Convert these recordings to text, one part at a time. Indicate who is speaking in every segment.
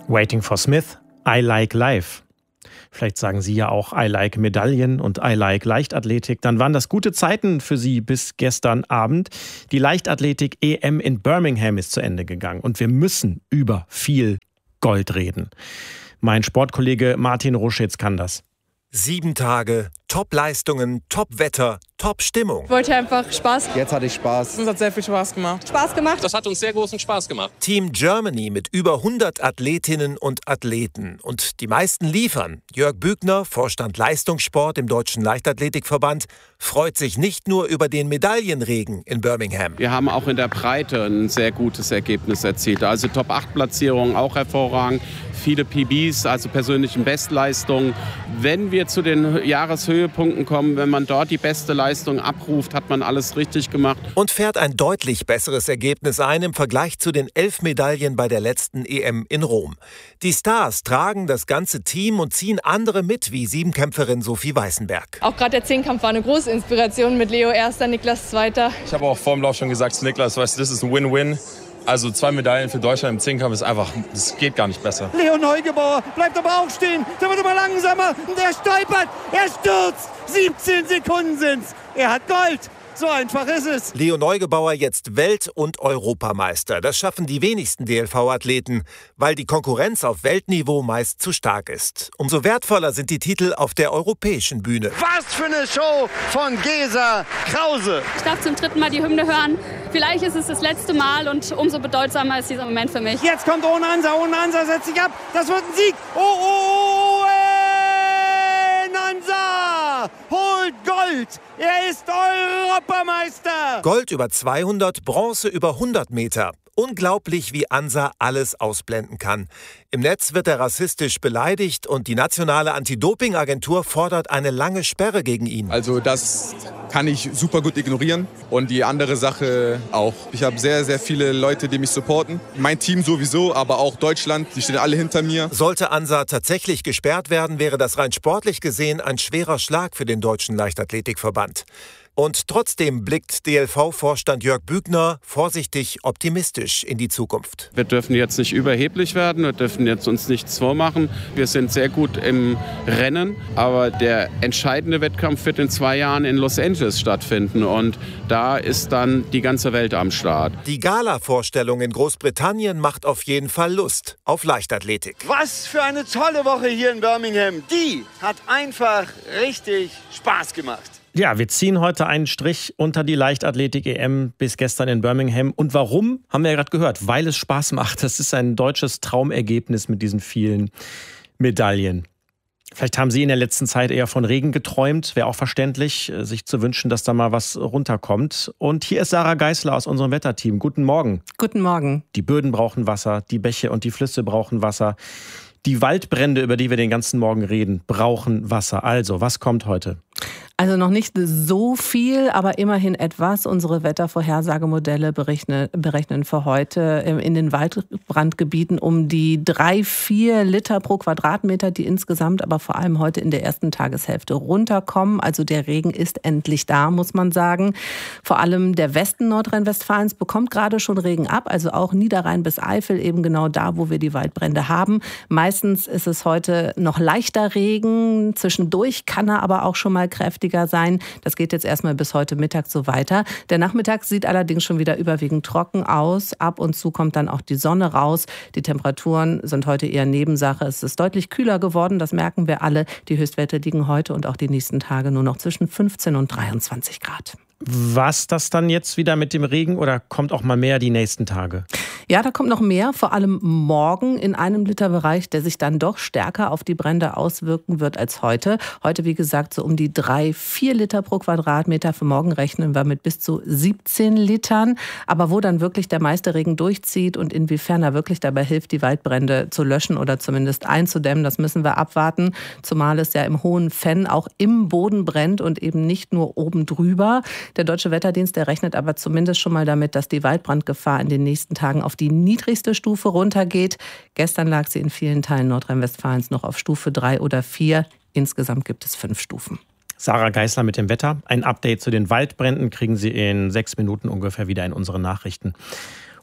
Speaker 1: Waiting for Smith, I like life. Vielleicht sagen Sie ja auch I like Medaillen und I like Leichtathletik. Dann waren das gute Zeiten für Sie bis gestern Abend. Die Leichtathletik-EM in Birmingham ist zu Ende gegangen. Und wir müssen über viel Gold reden. Mein Sportkollege Martin Ruschitz kann das.
Speaker 2: 7 Tage, Top-Leistungen, Top-Wetter, Top-Stimmung.
Speaker 3: Ich wollte einfach Spaß.
Speaker 4: Jetzt hatte ich Spaß.
Speaker 3: Uns hat sehr viel Spaß gemacht. Spaß gemacht.
Speaker 5: Das hat uns sehr großen Spaß gemacht.
Speaker 2: Team Germany mit über 100 Athletinnen und Athleten. Und die meisten liefern. Jörg Bügner, Vorstand Leistungssport im Deutschen Leichtathletikverband, freut sich nicht nur über den Medaillenregen in Birmingham.
Speaker 6: Wir haben auch in der Breite ein sehr gutes Ergebnis erzielt. Also Top-8-Platzierungen auch hervorragend. Viele PBs, also persönlichen Bestleistungen. Wenn wir zu den Jahreshöhepunkten kommen, wenn man dort die beste Leistung abruft, hat man alles richtig gemacht.
Speaker 2: Und fährt ein deutlich besseres Ergebnis ein im Vergleich zu den 11 Medaillen bei der letzten EM in Rom. Die Stars tragen das ganze Team und ziehen andere mit, wie Siebenkämpferin Sophie Weißenberg.
Speaker 3: Auch gerade der Zehnkampf war eine große Inspiration mit Leo Erster, Niklas Zweiter.
Speaker 7: Ich habe auch vor dem Lauf schon gesagt zu Niklas, weißt du, das ist ein Win-Win. Also 2 Medaillen für Deutschland im Zehnkampf ist einfach, das geht gar nicht besser.
Speaker 8: Leo Neugebauer bleibt aber auch stehen. Der wird immer langsamer und der stolpert. Er stürzt. 17 Sekunden sind's. Er hat Gold. So einfach ist es.
Speaker 2: Leo Neugebauer jetzt Welt- und Europameister. Das schaffen die wenigsten DLV-Athleten, weil die Konkurrenz auf Weltniveau meist zu stark ist. Umso wertvoller sind die Titel auf der europäischen Bühne.
Speaker 8: Was für eine Show von Gesa Krause.
Speaker 9: Ich darf zum 3. Mal die Hymne hören. Vielleicht ist es das letzte Mal und umso bedeutsamer ist dieser Moment für mich.
Speaker 8: Jetzt kommt Onansa. Onansa setzt sich ab. Das wird ein Sieg. Onansa holt Gold. Er ist Europameister.
Speaker 2: Gold über 200, Bronze über 100 Meter. Unglaublich, wie Ansa alles ausblenden kann. Im Netz wird er rassistisch beleidigt und die nationale Anti-Doping-Agentur fordert eine lange Sperre gegen ihn.
Speaker 10: Also das kann ich super gut ignorieren und die andere Sache auch. Ich habe sehr, sehr viele Leute, die mich supporten. Mein Team sowieso, aber auch Deutschland, die stehen alle hinter mir.
Speaker 2: Sollte Ansa tatsächlich gesperrt werden, wäre das rein sportlich gesehen ein schwerer Schlag für den Deutschen Leichtathletikverband. Und trotzdem blickt DLV-Vorstand Jörg Bügner vorsichtig optimistisch in die Zukunft.
Speaker 6: Wir dürfen jetzt nicht überheblich werden, wir dürfen jetzt uns nichts vormachen. Wir sind sehr gut im Rennen, aber der entscheidende Wettkampf wird in 2 Jahren in Los Angeles stattfinden und da ist dann die ganze Welt am Start.
Speaker 2: Die Gala-Vorstellung in Großbritannien macht auf jeden Fall Lust auf Leichtathletik.
Speaker 8: Was für eine tolle Woche hier in Birmingham. Die hat einfach richtig Spaß gemacht.
Speaker 1: Ja, wir ziehen heute einen Strich unter die Leichtathletik-EM bis gestern in Birmingham. Und warum, haben wir ja gerade gehört, weil es Spaß macht. Das ist ein deutsches Traumergebnis mit diesen vielen Medaillen. Vielleicht haben Sie in der letzten Zeit eher von Regen geträumt. Wäre auch verständlich, sich zu wünschen, dass da mal was runterkommt. Und hier ist Sarah Geisler aus unserem Wetterteam. Guten Morgen.
Speaker 11: Guten Morgen.
Speaker 1: Die Böden brauchen Wasser, die Bäche und die Flüsse brauchen Wasser. Die Waldbrände, über die wir den ganzen Morgen reden, brauchen Wasser. Also, was kommt heute?
Speaker 11: Also noch nicht so viel, aber immerhin etwas. Unsere Wettervorhersagemodelle berechnen für heute in den Waldbrandgebieten um die 3-4 Liter pro Quadratmeter, die insgesamt aber vor allem heute in der ersten Tageshälfte runterkommen. Also der Regen ist endlich da, muss man sagen. Vor allem der Westen Nordrhein-Westfalens bekommt gerade schon Regen ab, also auch Niederrhein bis Eifel, eben genau da, wo wir die Waldbrände haben. Meistens ist es heute noch leichter Regen, zwischendurch kann er aber auch schon mal kräftiger sein. Das geht jetzt erstmal bis heute Mittag so weiter. Der Nachmittag sieht allerdings schon wieder überwiegend trocken aus. Ab und zu kommt dann auch die Sonne raus. Die Temperaturen sind heute eher Nebensache. Es ist deutlich kühler geworden, das merken wir alle. Die Höchstwerte liegen heute und auch die nächsten Tage nur noch zwischen 15 und 23 Grad.
Speaker 1: Was das dann jetzt wieder mit dem Regen oder kommt auch mal mehr die nächsten Tage?
Speaker 11: Ja, da kommt noch mehr, vor allem morgen in einem Literbereich, der sich dann doch stärker auf die Brände auswirken wird als heute. Heute, wie gesagt, so um die 3-4 Liter pro Quadratmeter. Für morgen rechnen wir mit bis zu 17 Litern. Aber wo dann wirklich der meiste Regen durchzieht und inwiefern er wirklich dabei hilft, die Waldbrände zu löschen oder zumindest einzudämmen, das müssen wir abwarten. Zumal es ja im Hohen Venn auch im Boden brennt und eben nicht nur oben drüber. Der Deutsche Wetterdienst, der rechnet aber zumindest schon mal damit, dass die Waldbrandgefahr in den nächsten Tagen auf die niedrigste Stufe runtergeht. Gestern lag sie in vielen Teilen Nordrhein-Westfalens noch auf Stufe 3 oder 4. Insgesamt gibt es 5 Stufen.
Speaker 1: Sarah Geisler mit dem Wetter. Ein Update zu den Waldbränden kriegen Sie in 6 Minuten ungefähr wieder in unseren Nachrichten.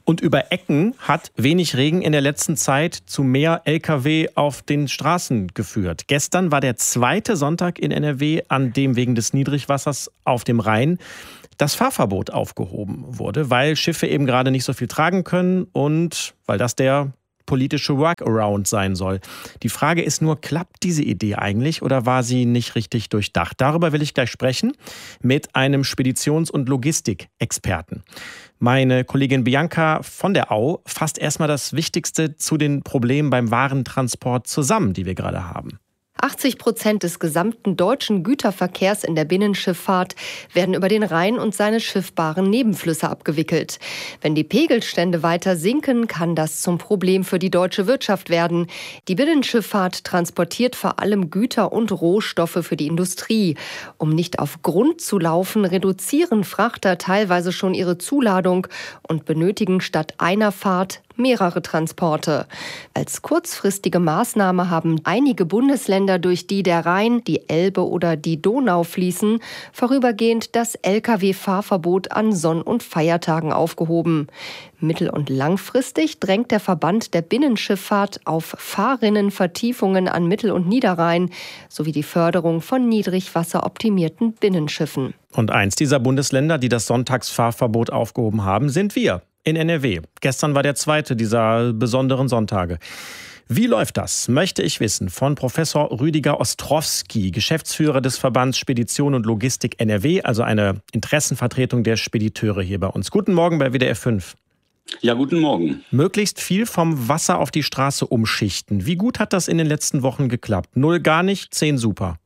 Speaker 1: Und über Ecken hat wenig Regen in der letzten Zeit zu mehr Lkw auf den Straßen geführt. Gestern war der zweite Sonntag in NRW, an dem wegen des Niedrigwassers auf dem Rhein das Fahrverbot aufgehoben wurde, weil Schiffe eben gerade nicht so viel tragen können und weil das der politische Workaround sein soll. Die Frage ist nur, klappt diese Idee eigentlich oder war sie nicht richtig durchdacht? Darüber will ich gleich sprechen mit einem Speditions- und Logistikexperten. Meine Kollegin Bianca von der Au fasst erstmal das Wichtigste zu den Problemen beim Warentransport zusammen, die wir gerade haben.
Speaker 4: 80% des gesamten deutschen Güterverkehrs in der Binnenschifffahrt werden über den Rhein und seine schiffbaren Nebenflüsse abgewickelt. Wenn die Pegelstände weiter sinken, kann das zum Problem für die deutsche Wirtschaft werden. Die Binnenschifffahrt transportiert vor allem Güter und Rohstoffe für die Industrie. Um nicht auf Grund zu laufen, reduzieren Frachter teilweise schon ihre Zuladung und benötigen statt einer Fahrt mehrere Transporte. Als kurzfristige Maßnahme haben einige Bundesländer, durch die der Rhein, die Elbe oder die Donau fließen, vorübergehend das Lkw-Fahrverbot an Sonn- und Feiertagen aufgehoben. Mittel- und langfristig drängt der Verband der Binnenschifffahrt auf Fahrrinnenvertiefungen an Mittel- und Niederrhein sowie die Förderung von niedrigwasseroptimierten Binnenschiffen.
Speaker 1: Und eins dieser Bundesländer, die das Sonntagsfahrverbot aufgehoben haben, sind wir. In NRW. Gestern war der zweite dieser besonderen Sonntage. Wie läuft das, möchte ich wissen von Professor Rüdiger Ostrowski, Geschäftsführer des Verbands Spedition und Logistik NRW, also eine Interessenvertretung der Spediteure hier bei uns. Guten Morgen bei WDR 5.
Speaker 5: Ja, guten Morgen.
Speaker 1: Möglichst viel vom Wasser auf die Straße umschichten. Wie gut hat das in den letzten Wochen geklappt? 0 gar nicht, 10 super.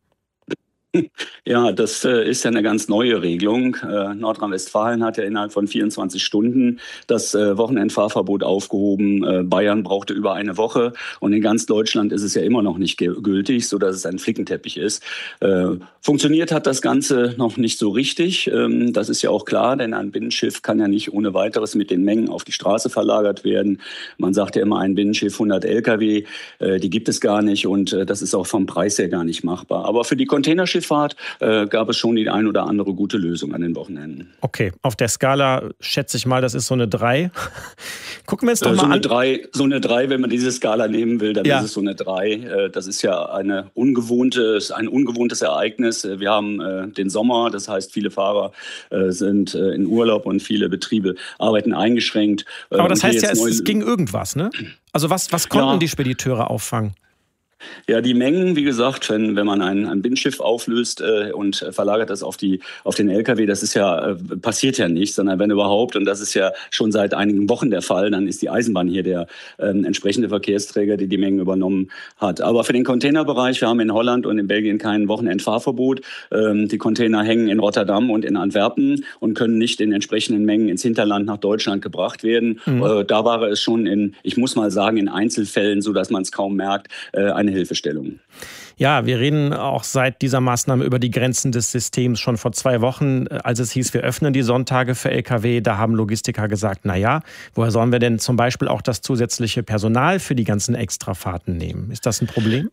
Speaker 5: Ja, das ist ja eine ganz neue Regelung. Nordrhein-Westfalen hat ja innerhalb von 24 Stunden das Wochenendfahrverbot aufgehoben. Bayern brauchte über eine Woche und in ganz Deutschland ist es ja immer noch nicht gültig, sodass es ein Flickenteppich ist. Funktioniert hat das Ganze noch nicht so richtig. Das ist ja auch klar, denn ein Binnenschiff kann ja nicht ohne weiteres mit den Mengen auf die Straße verlagert werden. Man sagt ja immer, ein Binnenschiff 100 Lkw, die gibt es gar nicht und das ist auch vom Preis her gar nicht machbar. Aber für die Containerschifffahrt gab es schon die ein oder andere gute Lösung an den Wochenenden.
Speaker 1: Okay, auf der Skala schätze ich mal, das ist so eine 3. Gucken wir uns doch mal an.
Speaker 5: So eine 3, wenn man diese Skala nehmen will, dann ist es so eine 3. Das ist ja ein ungewohntes Ereignis. Wir haben den Sommer, das heißt, viele Fahrer sind in Urlaub und viele Betriebe arbeiten eingeschränkt.
Speaker 1: Aber das heißt ja, es ging irgendwas, ne? Also was konnten die Spediteure auffangen?
Speaker 5: Ja, die Mengen, wie gesagt, wenn man ein Binnenschiff auflöst und verlagert das auf den LKW, das ist ja, passiert ja nicht, sondern wenn überhaupt, und das ist ja schon seit einigen Wochen der Fall, dann ist die Eisenbahn hier der entsprechende Verkehrsträger, die Mengen übernommen hat. Aber für den Containerbereich, wir haben in Holland und in Belgien kein Wochenendfahrverbot. Die Container hängen in Rotterdam und in Antwerpen und können nicht in entsprechenden Mengen ins Hinterland nach Deutschland gebracht werden. Da war es schon ich muss mal sagen, in Einzelfällen, so dass man es kaum merkt, eine Hilfestellung.
Speaker 1: Ja, wir reden auch seit dieser Maßnahme über die Grenzen des Systems. Schon vor 2 Wochen, als es hieß, wir öffnen die Sonntage für Lkw, da haben Logistiker gesagt, woher sollen wir denn zum Beispiel auch das zusätzliche Personal für die ganzen Extrafahrten nehmen? Ist das ein Problem?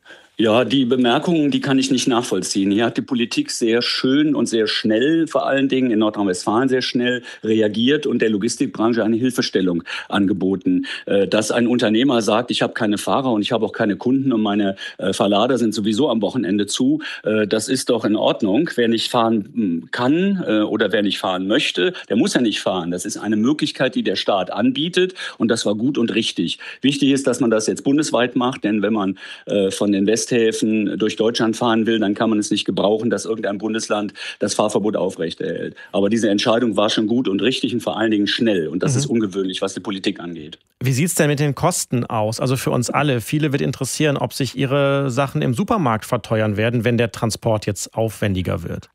Speaker 5: Ja, die Bemerkungen, die kann ich nicht nachvollziehen. Hier hat die Politik sehr schön und sehr schnell, vor allen Dingen in Nordrhein-Westfalen sehr schnell reagiert und der Logistikbranche eine Hilfestellung angeboten. Dass ein Unternehmer sagt, ich habe keine Fahrer und ich habe auch keine Kunden und meine Verlader sind sowieso am Wochenende zu, das ist doch in Ordnung. Wer nicht fahren kann oder wer nicht fahren möchte, der muss ja nicht fahren. Das ist eine Möglichkeit, die der Staat anbietet und das war gut und richtig. Wichtig ist, dass man das jetzt bundesweit macht, denn wenn man von den Westhäfen durch Deutschland fahren will, dann kann man es nicht gebrauchen, dass irgendein Bundesland das Fahrverbot aufrechterhält. Aber diese Entscheidung war schon gut und richtig und vor allen Dingen schnell. Und das ist ungewöhnlich, was die Politik angeht.
Speaker 1: Wie sieht es denn mit den Kosten aus? Also für uns alle. Viele wird interessieren, ob sich ihre Sachen im Supermarkt verteuern werden, wenn der Transport jetzt aufwendiger wird.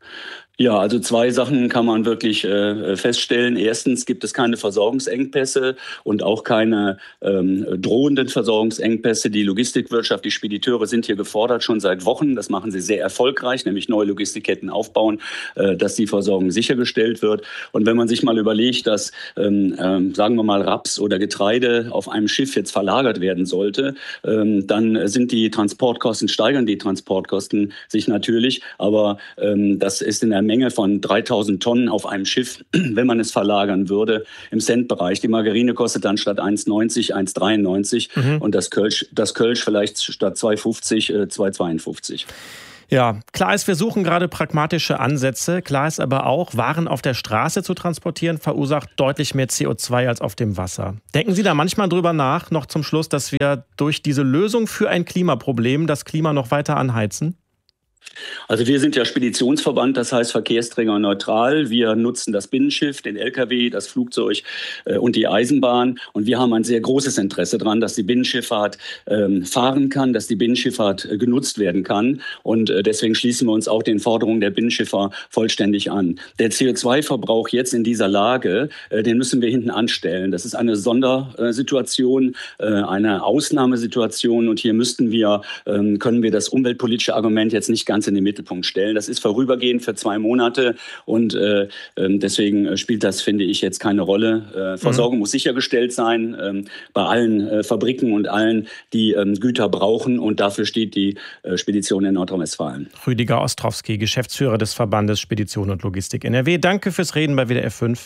Speaker 5: Ja, also 2 Sachen kann man wirklich feststellen. Erstens gibt es keine Versorgungsengpässe und auch keine drohenden Versorgungsengpässe. Die Logistikwirtschaft, die Spediteure sind hier gefordert schon seit Wochen. Das machen sie sehr erfolgreich, nämlich neue Logistikketten aufbauen, dass die Versorgung sichergestellt wird. Und wenn man sich mal überlegt, dass, sagen wir mal, Raps oder Getreide auf einem Schiff jetzt verlagert werden sollte, dann steigern die Transportkosten sich natürlich. Aber das ist in der Menge von 3000 Tonnen auf einem Schiff, wenn man es verlagern würde, im Centbereich. Die Margarine kostet dann statt 1,90 1,93 und das Kölsch vielleicht statt 2,50 2,52.
Speaker 1: Ja, klar ist, wir suchen gerade pragmatische Ansätze. Klar ist aber auch, Waren auf der Straße zu transportieren, verursacht deutlich mehr CO2 als auf dem Wasser. Denken Sie da manchmal drüber nach, noch zum Schluss, dass wir durch diese Lösung für ein Klimaproblem das Klima noch weiter anheizen?
Speaker 5: Also wir sind ja Speditionsverband, das heißt verkehrsträgerneutral. Wir nutzen das Binnenschiff, den LKW, das Flugzeug und die Eisenbahn. Und wir haben ein sehr großes Interesse daran, dass die Binnenschifffahrt fahren kann, dass die Binnenschifffahrt genutzt werden kann. Und deswegen schließen wir uns auch den Forderungen der Binnenschiffer vollständig an. Der CO2-Verbrauch jetzt in dieser Lage, den müssen wir hinten anstellen. Das ist eine Sondersituation, eine Ausnahmesituation. Und hier können wir das umweltpolitische Argument jetzt nicht ganz in den Mittelpunkt stellen. Das ist vorübergehend für 2 Monate und deswegen spielt das, finde ich, jetzt keine Rolle. Versorgung muss sichergestellt sein bei allen Fabriken und allen, die Güter brauchen und dafür steht die Spedition in Nordrhein-Westfalen.
Speaker 1: Rüdiger Ostrowski, Geschäftsführer des Verbandes Spedition und Logistik NRW. Danke fürs Reden bei WDR 5.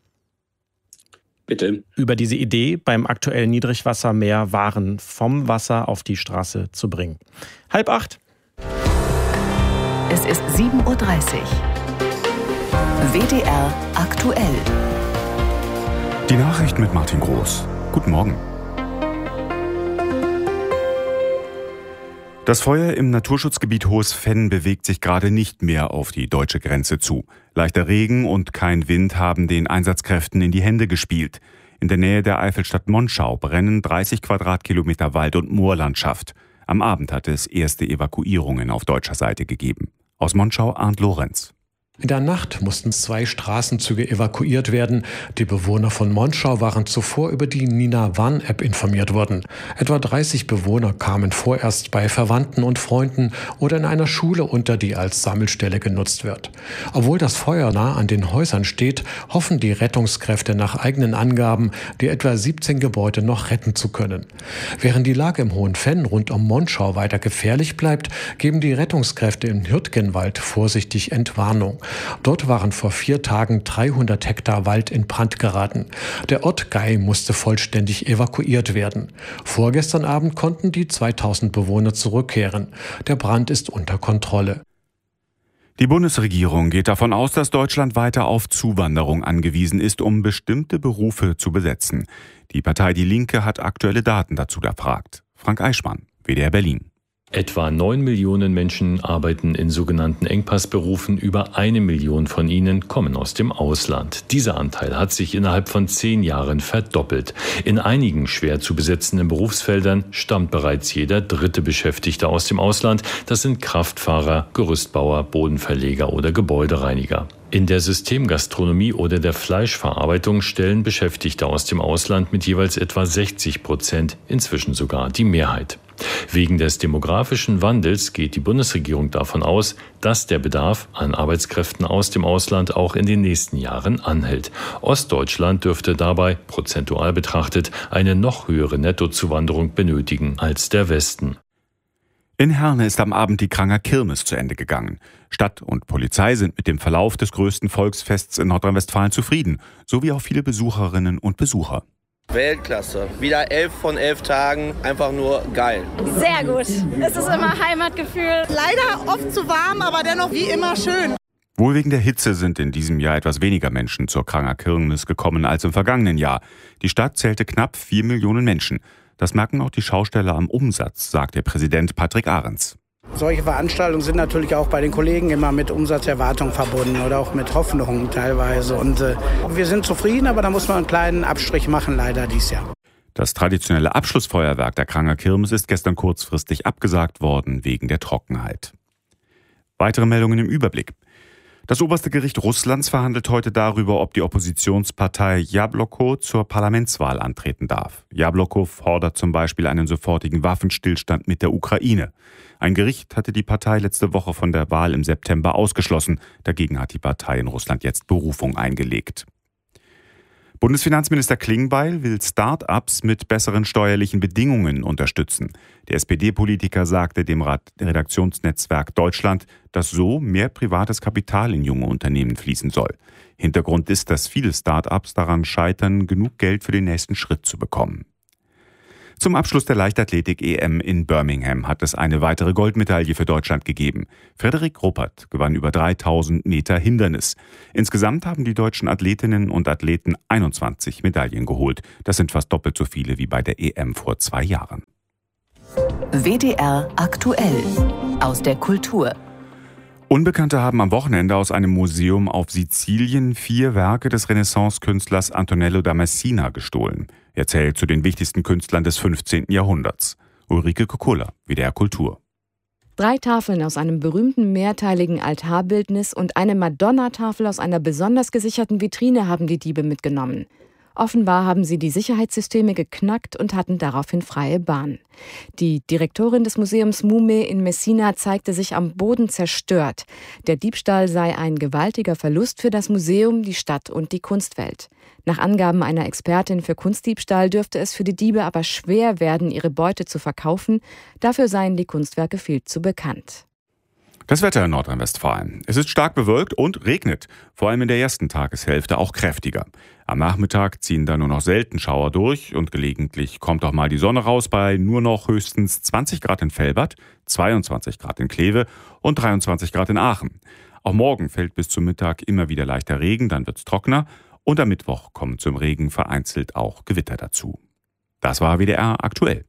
Speaker 5: Bitte.
Speaker 1: Über diese Idee, beim aktuellen Niedrigwasser mehr Waren vom Wasser auf die Straße zu bringen. 7:30.
Speaker 12: Es ist 7:30 Uhr. WDR aktuell.
Speaker 13: Die Nachrichten mit Martin Groß. Guten Morgen. Das Feuer im Naturschutzgebiet Hohes Venn bewegt sich gerade nicht mehr auf die deutsche Grenze zu. Leichter Regen und kein Wind haben den Einsatzkräften in die Hände gespielt. In der Nähe der Eifelstadt Monschau brennen 30 Quadratkilometer Wald- und Moorlandschaft. Am Abend hatte es erste Evakuierungen auf deutscher Seite gegeben. Aus Monschau Arndt Lorenz.
Speaker 14: In der Nacht mussten 2 Straßenzüge evakuiert werden. Die Bewohner von Monschau waren zuvor über die Nina-Warn-App informiert worden. Etwa 30 Bewohner kamen vorerst bei Verwandten und Freunden oder in einer Schule unter, die als Sammelstelle genutzt wird. Obwohl das Feuer nah an den Häusern steht, hoffen die Rettungskräfte nach eigenen Angaben, die etwa 17 Gebäude noch retten zu können. Während die Lage im Hohen Venn rund um Monschau weiter gefährlich bleibt, geben die Rettungskräfte in Hürtgenwald vorsichtig Entwarnung. Dort waren vor 4 Tagen 300 Hektar Wald in Brand geraten. Der Ort Gei musste vollständig evakuiert werden. Vorgestern Abend konnten die 2000 Bewohner zurückkehren. Der Brand ist unter Kontrolle.
Speaker 13: Die Bundesregierung geht davon aus, dass Deutschland weiter auf Zuwanderung angewiesen ist, um bestimmte Berufe zu besetzen. Die Partei Die Linke hat aktuelle Daten dazu erfragt. Frank Eichmann, WDR Berlin.
Speaker 15: Etwa 9 Millionen Menschen arbeiten in sogenannten Engpassberufen. Über 1 Million von ihnen kommen aus dem Ausland. Dieser Anteil hat sich innerhalb von 10 Jahren verdoppelt. In einigen schwer zu besetzenden Berufsfeldern stammt bereits jeder 3. Beschäftigte aus dem Ausland. Das sind Kraftfahrer, Gerüstbauer, Bodenverleger oder Gebäudereiniger. In der Systemgastronomie oder der Fleischverarbeitung stellen Beschäftigte aus dem Ausland mit jeweils etwa 60%, inzwischen sogar die Mehrheit. Wegen des demografischen Wandels geht die Bundesregierung davon aus, dass der Bedarf an Arbeitskräften aus dem Ausland auch in den nächsten Jahren anhält. Ostdeutschland dürfte dabei, prozentual betrachtet, eine noch höhere Nettozuwanderung benötigen als der Westen.
Speaker 13: In Herne ist am Abend die Kranger Kirmes zu Ende gegangen. Stadt und Polizei sind mit dem Verlauf des größten Volksfests in Nordrhein-Westfalen zufrieden, sowie auch viele Besucherinnen und Besucher.
Speaker 16: Weltklasse. Wieder 11 von 11 Tagen. Einfach nur geil.
Speaker 17: Sehr gut. Es ist immer Heimatgefühl.
Speaker 18: Leider oft zu warm, aber dennoch wie immer schön.
Speaker 13: Wohl wegen der Hitze sind in diesem Jahr etwas weniger Menschen zur Kranger Kirmes gekommen als im vergangenen Jahr. Die Stadt zählte knapp 4 Millionen Menschen. Das merken auch die Schausteller am Umsatz, sagt der Präsident Patrick Ahrens.
Speaker 19: Solche Veranstaltungen sind natürlich auch bei den Kollegen immer mit Umsatzerwartungen verbunden oder auch mit Hoffnungen teilweise. Und wir sind zufrieden, aber da muss man einen kleinen Abstrich machen, leider dieses Jahr.
Speaker 13: Das traditionelle Abschlussfeuerwerk der Kranger Kirmes ist gestern kurzfristig abgesagt worden wegen der Trockenheit. Weitere Meldungen im Überblick. Das oberste Gericht Russlands verhandelt heute darüber, ob die Oppositionspartei Jabloko zur Parlamentswahl antreten darf. Jabloko fordert zum Beispiel einen sofortigen Waffenstillstand mit der Ukraine. Ein Gericht hatte die Partei letzte Woche von der Wahl im September ausgeschlossen. Dagegen hat die Partei in Russland jetzt Berufung eingelegt. Bundesfinanzminister Klingbeil will Start-ups mit besseren steuerlichen Bedingungen unterstützen. Der SPD-Politiker sagte dem Redaktionsnetzwerk Deutschland, dass so mehr privates Kapital in junge Unternehmen fließen soll. Hintergrund ist, dass viele Start-ups daran scheitern, genug Geld für den nächsten Schritt zu bekommen. Zum Abschluss der Leichtathletik-EM in Birmingham hat es eine weitere Goldmedaille für Deutschland gegeben. Frederik Ruppert gewann über 3000 Meter Hindernis. Insgesamt haben die deutschen Athletinnen und Athleten 21 Medaillen geholt. Das sind fast doppelt so viele wie bei der EM vor 2 Jahren.
Speaker 12: WDR aktuell aus der Kultur.
Speaker 13: Unbekannte haben am Wochenende aus einem Museum auf Sizilien 4 Werke des Renaissance-Künstlers Antonello da Messina gestohlen. Er zählt zu den wichtigsten Künstlern des 15. Jahrhunderts. Ulrike Kukulla, WDR Kultur.
Speaker 20: 3 Tafeln aus einem berühmten mehrteiligen Altarbildnis und eine Madonna-Tafel aus einer besonders gesicherten Vitrine haben die Diebe mitgenommen. Offenbar haben sie die Sicherheitssysteme geknackt und hatten daraufhin freie Bahn. Die Direktorin des Museums Mume in Messina zeigte sich am Boden zerstört. Der Diebstahl sei ein gewaltiger Verlust für das Museum, die Stadt und die Kunstwelt. Nach Angaben einer Expertin für Kunstdiebstahl dürfte es für die Diebe aber schwer werden, ihre Beute zu verkaufen. Dafür seien die Kunstwerke viel zu bekannt.
Speaker 13: Das Wetter in Nordrhein-Westfalen. Es ist stark bewölkt und regnet, vor allem in der ersten Tageshälfte auch kräftiger. Am Nachmittag ziehen dann nur noch selten Schauer durch und gelegentlich kommt auch mal die Sonne raus bei nur noch höchstens 20 Grad in Velbert, 22 Grad in Kleve und 23 Grad in Aachen. Auch morgen fällt bis zum Mittag immer wieder leichter Regen, dann wird's trockener und am Mittwoch kommen zum Regen vereinzelt auch Gewitter dazu. Das war WDR aktuell.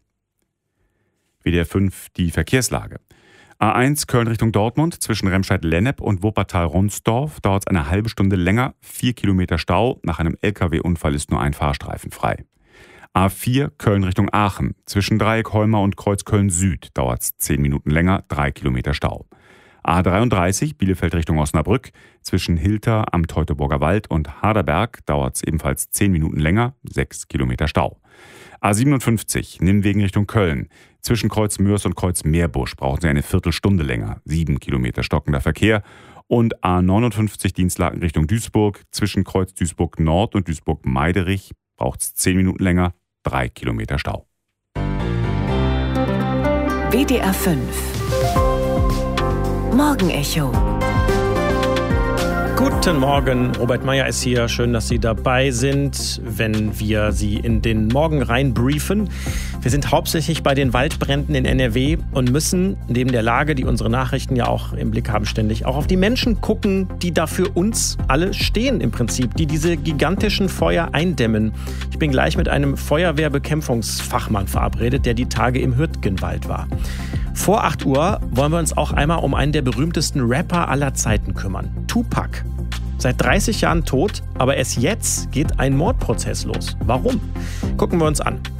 Speaker 13: WDR 5 die Verkehrslage. A1 Köln Richtung Dortmund zwischen Remscheid-Lennep und Wuppertal-Ronsdorf dauert es eine halbe Stunde länger, 4 Kilometer Stau. Nach einem LKW-Unfall ist nur ein Fahrstreifen frei. A4 Köln Richtung Aachen zwischen Dreieck-Holmer und Kreuzköln-Süd dauert es 10 Minuten länger, 3 Kilometer Stau. A33 Bielefeld Richtung Osnabrück zwischen Hilter am Teutoburger Wald und Harderberg dauert es ebenfalls 10 Minuten länger, 6 Kilometer Stau. A57 Nimwegen Richtung Köln. Zwischen Kreuz Mörs und Kreuz Meerbusch brauchen Sie eine Viertelstunde länger, 7 Kilometer stockender Verkehr. Und A59 Dienstlaken Richtung Duisburg. Zwischen Kreuz Duisburg Nord und Duisburg Meiderich braucht es 10 Minuten länger, 3 Kilometer Stau.
Speaker 12: WDR 5 Morgenecho.
Speaker 1: Guten Morgen, Robert Meyer ist hier. Schön, dass Sie dabei sind, wenn wir Sie in den Morgen rein briefen. Wir sind hauptsächlich bei den Waldbränden in NRW und müssen neben der Lage, die unsere Nachrichten ja auch im Blick haben, ständig auch auf die Menschen gucken, die da für uns alle stehen im Prinzip, die diese gigantischen Feuer eindämmen. Ich bin gleich mit einem Feuerwehrbekämpfungsfachmann verabredet, der die Tage im Hürtgenwald war. Vor 8 Uhr wollen wir uns auch einmal um einen der berühmtesten Rapper aller Zeiten kümmern, Tupac. Seit 30 Jahren tot, aber erst jetzt geht ein Mordprozess los. Warum? Gucken wir uns an.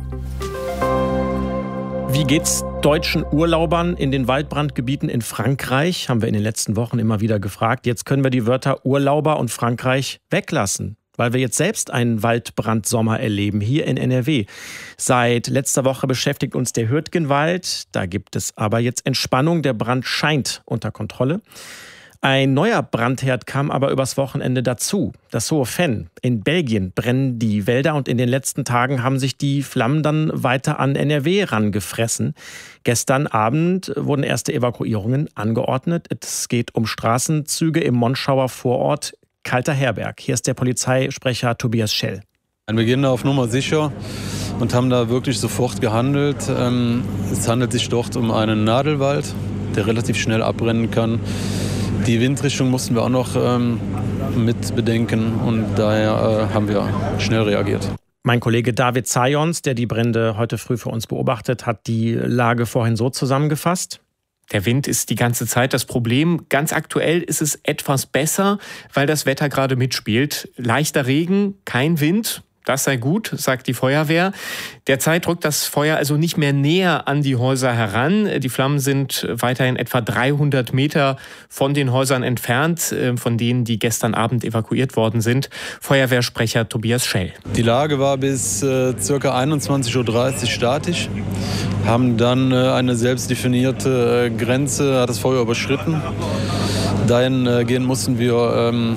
Speaker 1: Wie geht's deutschen Urlaubern in den Waldbrandgebieten in Frankreich? Haben wir in den letzten Wochen immer wieder gefragt. Jetzt können wir die Wörter Urlauber und Frankreich weglassen, weil wir jetzt selbst einen Waldbrandsommer erleben, hier in NRW. Seit letzter Woche beschäftigt uns der Hürtgenwald. Da gibt es aber jetzt Entspannung. Der Brand scheint unter Kontrolle. Ein neuer Brandherd kam aber übers Wochenende dazu. Das Hohe Venn. In Belgien brennen die Wälder und in den letzten Tagen haben sich die Flammen dann weiter an NRW rangefressen. Gestern Abend wurden erste Evakuierungen angeordnet. Es geht um Straßenzüge im Monschauer Vorort Kalter Herberg. Hier ist der Polizeisprecher Tobias Schell.
Speaker 21: Wir gehen da auf Nummer sicher und haben da wirklich sofort gehandelt. Es handelt sich dort um einen Nadelwald, der relativ schnell abbrennen kann. Die Windrichtung mussten wir auch noch mit bedenken und daher haben wir schnell reagiert.
Speaker 1: Mein Kollege David Zajons, der die Brände heute früh für uns beobachtet hat, die Lage vorhin so zusammengefasst.
Speaker 22: Der Wind ist die ganze Zeit das Problem. Ganz aktuell ist es etwas besser, weil das Wetter gerade mitspielt. Leichter Regen, kein Wind. Das sei gut, sagt die Feuerwehr. Derzeit rückt das Feuer also nicht mehr näher an die Häuser heran. Die Flammen sind weiterhin etwa 300 Meter von den Häusern entfernt, von denen, die gestern Abend evakuiert worden sind. Feuerwehrsprecher Tobias Schell.
Speaker 21: Die Lage war bis ca. 21:30 Uhr statisch, haben dann eine selbst definierte Grenze, hat das Feuer überschritten. Dahingehend mussten wir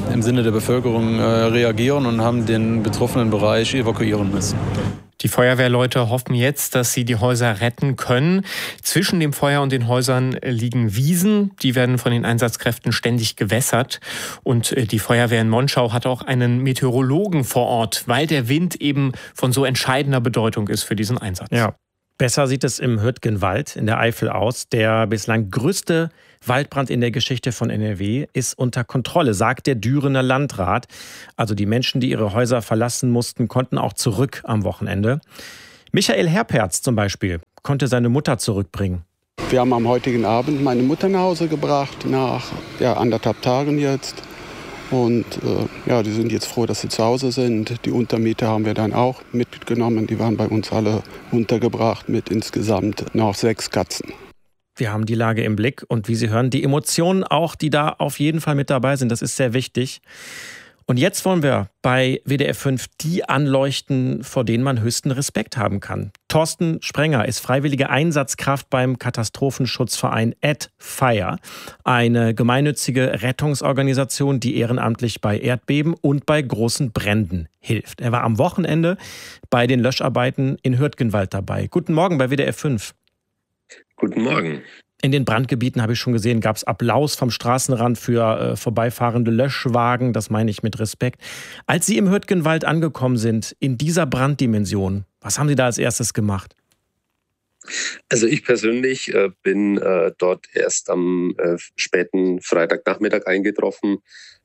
Speaker 21: im Sinne der Bevölkerung reagieren und haben den betroffenen Bereich evakuieren müssen.
Speaker 22: Die Feuerwehrleute hoffen jetzt, dass sie die Häuser retten können. Zwischen dem Feuer und den Häusern liegen Wiesen. Die werden von den Einsatzkräften ständig gewässert. Und die Feuerwehr in Monschau hat auch einen Meteorologen vor Ort, weil der Wind eben von so entscheidender Bedeutung ist für diesen Einsatz.
Speaker 1: Ja. Besser sieht es im Hürtgenwald in der Eifel aus. Der bislang größte Waldbrand in der Geschichte von NRW ist unter Kontrolle, sagt der Dürener Landrat. Also die Menschen, die ihre Häuser verlassen mussten, konnten auch zurück am Wochenende. Michael Herperz zum Beispiel konnte seine Mutter zurückbringen.
Speaker 3: Wir haben am heutigen Abend meine Mutter nach Hause gebracht, nach 1,5 Tagen jetzt. Und die sind jetzt froh, dass sie zu Hause sind. Die Untermieter haben wir dann auch mitgenommen. Die waren bei uns alle untergebracht mit insgesamt noch 6 Katzen.
Speaker 1: Wir haben die Lage im Blick und wie Sie hören, die Emotionen auch, die da auf jeden Fall mit dabei sind. Das ist sehr wichtig. Und jetzt wollen wir bei WDR 5 die anleuchten, vor denen man höchsten Respekt haben kann. Thorsten Sprenger ist freiwillige Einsatzkraft beim Katastrophenschutzverein @Fire, eine gemeinnützige Rettungsorganisation, die ehrenamtlich bei Erdbeben und bei großen Bränden hilft. Er war am Wochenende bei den Löscharbeiten in Hürtgenwald dabei. Guten Morgen bei WDR 5.
Speaker 7: Guten Morgen.
Speaker 1: In den Brandgebieten, habe ich schon gesehen, gab es Applaus vom Straßenrand für vorbeifahrende Löschwagen. Das meine ich mit Respekt. Als Sie im Hürtgenwald angekommen sind, in dieser Branddimension, was haben Sie da als erstes gemacht?
Speaker 7: Also ich persönlich bin dort erst am späten Freitagnachmittag eingetroffen.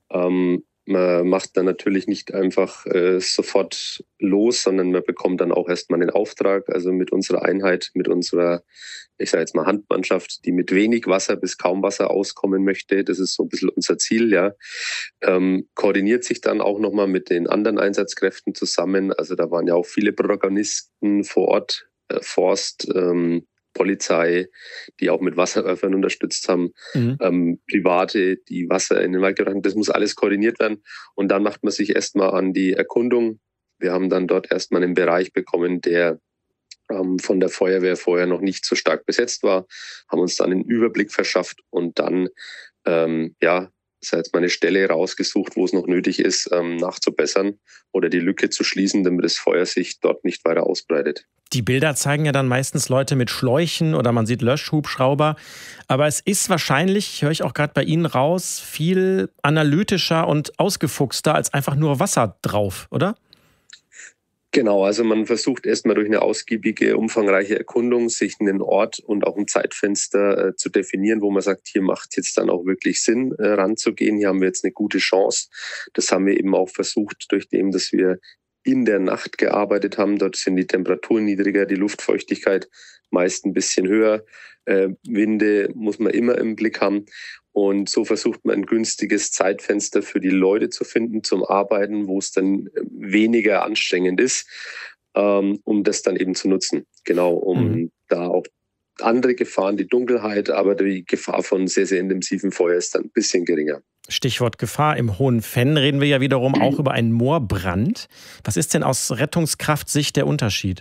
Speaker 7: Man macht dann natürlich nicht einfach sofort los, sondern man bekommt dann auch erstmal einen Auftrag, also mit unserer Einheit, mit unserer, ich sage jetzt mal Handmannschaft, die mit wenig Wasser bis kaum Wasser auskommen möchte. Das ist so ein bisschen unser Ziel, ja. Koordiniert sich dann auch nochmal mit den anderen Einsatzkräften zusammen. Also da waren ja auch viele Protagonisten vor Ort, Forst, Polizei, die auch mit Wasserwerfern unterstützt haben, Private, die Wasser in den Wald gebracht haben. Das muss alles koordiniert werden. Und dann macht man sich erstmal an die Erkundung. Wir haben dann dort erstmal einen Bereich bekommen, der von der Feuerwehr vorher noch nicht so stark besetzt war, haben uns dann einen Überblick verschafft und dann, jetzt mal eine Stelle rausgesucht, wo es noch nötig ist, nachzubessern oder die Lücke zu schließen, damit das Feuer sich dort nicht weiter ausbreitet.
Speaker 1: Die Bilder zeigen ja dann meistens Leute mit Schläuchen oder man sieht Löschhubschrauber. Aber es ist wahrscheinlich, höre ich auch gerade bei Ihnen raus, viel analytischer und ausgefuchster als einfach nur Wasser drauf, oder?
Speaker 7: Genau, also man versucht erstmal durch eine ausgiebige, umfangreiche Erkundung sich einen Ort und auch ein Zeitfenster zu definieren, wo man sagt, hier macht es jetzt dann auch wirklich Sinn, ranzugehen. Hier haben wir jetzt eine gute Chance. Das haben wir eben auch versucht, durch dem, dass wir in der Nacht gearbeitet haben. Dort sind die Temperaturen niedriger, die Luftfeuchtigkeit meist ein bisschen höher. Winde muss man immer im Blick haben. Und so versucht man ein günstiges Zeitfenster für die Leute zu finden zum Arbeiten, wo es dann weniger anstrengend ist, um das dann eben zu nutzen. Genau, um da auch andere Gefahren, die Dunkelheit, aber die Gefahr von sehr, sehr intensivem Feuer ist dann ein bisschen geringer.
Speaker 1: Stichwort Gefahr. Im Hohen Venn reden wir ja wiederum auch über einen Moorbrand. Was ist denn aus Rettungskraftsicht der Unterschied?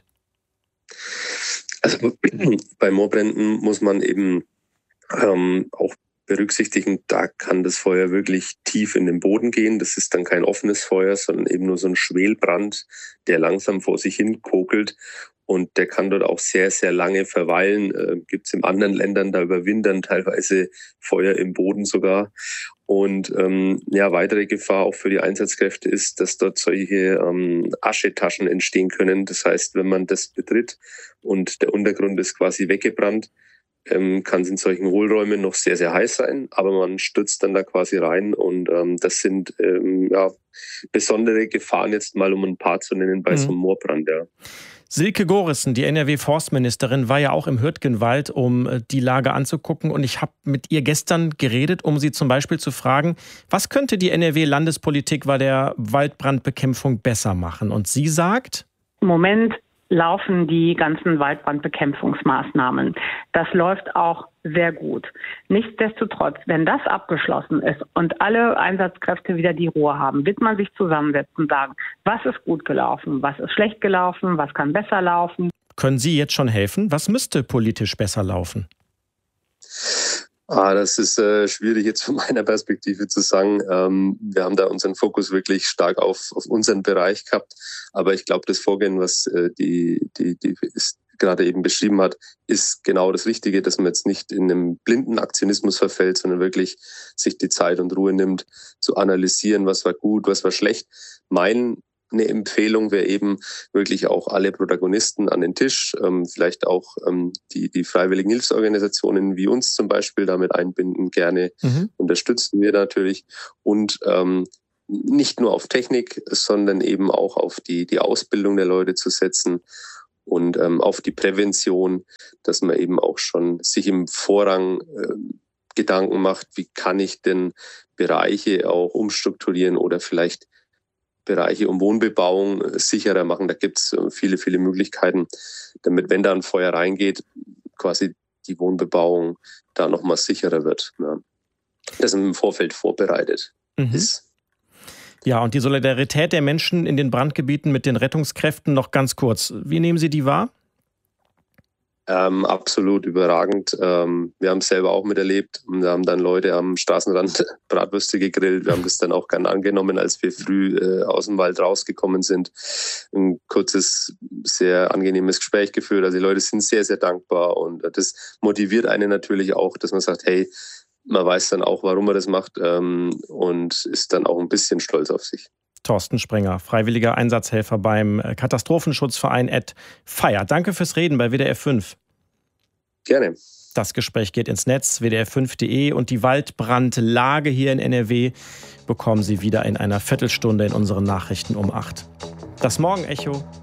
Speaker 7: Also bei Moorbränden muss man eben auch berücksichtigen, da kann das Feuer wirklich tief in den Boden gehen. Das ist dann kein offenes Feuer, sondern eben nur so ein Schwelbrand, der langsam vor sich hin kokelt. Und der kann dort auch sehr, sehr lange verweilen. Gibt es in anderen Ländern, da überwintern teilweise Feuer im Boden sogar. Und weitere Gefahr auch für die Einsatzkräfte ist, dass dort solche Aschetaschen entstehen können. Das heißt, wenn man das betritt und der Untergrund ist quasi weggebrannt, kann es in solchen Hohlräumen noch sehr, sehr heiß sein, aber man stürzt dann da quasi rein und das sind besondere Gefahren jetzt mal, um ein paar zu nennen, bei so einem Moorbrand. Ja.
Speaker 1: Silke Gorissen, die NRW-Forstministerin, war ja auch im Hürtgenwald, um die Lage anzugucken. Und ich habe mit ihr gestern geredet, um sie zum Beispiel zu fragen, was könnte die NRW-Landespolitik bei der Waldbrandbekämpfung besser machen? Und sie sagt:
Speaker 23: Im Moment laufen die ganzen Waldbrandbekämpfungsmaßnahmen. Das läuft auch sehr gut. Nichtsdestotrotz, wenn das abgeschlossen ist und alle Einsatzkräfte wieder die Ruhe haben, wird man sich zusammensetzen und sagen, was ist gut gelaufen, was ist schlecht gelaufen, was kann besser laufen.
Speaker 1: Können Sie jetzt schon helfen? Was müsste politisch besser laufen?
Speaker 7: Das ist schwierig jetzt von meiner Perspektive zu sagen. Wir haben da unseren Fokus wirklich stark auf unseren Bereich gehabt. Aber ich glaube, das Vorgehen, was die gerade eben beschrieben hat, ist genau das Richtige, dass man jetzt nicht in einem blinden Aktionismus verfällt, sondern wirklich sich die Zeit und Ruhe nimmt, zu analysieren, was war gut, was war schlecht. Eine Empfehlung wäre eben wirklich auch alle Protagonisten an den Tisch, vielleicht auch die freiwilligen Hilfsorganisationen wie uns zum Beispiel damit einbinden, gerne unterstützen wir natürlich und nicht nur auf Technik, sondern eben auch auf die Ausbildung der Leute zu setzen und auf die Prävention, dass man eben auch schon sich im Vorrang Gedanken macht, wie kann ich denn Bereiche auch umstrukturieren oder vielleicht Bereiche um Wohnbebauung sicherer machen. Da gibt es viele, viele Möglichkeiten, damit, wenn da ein Feuer reingeht, quasi die Wohnbebauung da nochmal sicherer wird. Ja. Das im Vorfeld vorbereitet ist.
Speaker 1: Ja, und die Solidarität der Menschen in den Brandgebieten mit den Rettungskräften noch ganz kurz. Wie nehmen Sie die wahr?
Speaker 7: Absolut überragend. Wir haben es selber auch miterlebt. Wir haben dann Leute am Straßenrand Bratwürste gegrillt. Wir haben das dann auch gern angenommen, als wir früh aus dem Wald rausgekommen sind. Ein kurzes, sehr angenehmes Gespräch geführt. Also die Leute sind sehr, sehr dankbar und das motiviert einen natürlich auch, dass man sagt, hey, man weiß dann auch, warum man das macht und ist dann auch ein bisschen stolz auf sich.
Speaker 1: Thorsten Sprenger, freiwilliger Einsatzhelfer beim Katastrophenschutzverein @FEIER. Danke fürs Reden bei WDR 5.
Speaker 7: Gerne.
Speaker 1: Das Gespräch geht ins Netz, wdr5.de, und die Waldbrandlage hier in NRW bekommen Sie wieder in einer Viertelstunde in unseren Nachrichten um 8. Das Morgenecho